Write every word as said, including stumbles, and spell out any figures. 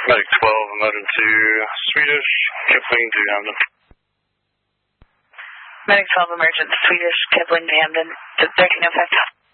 Medic twelve, emergency Swedish, Kipling to Hamden. Medic twelve, emergent Swedish, Kipling to Hamden, thirteen oh five.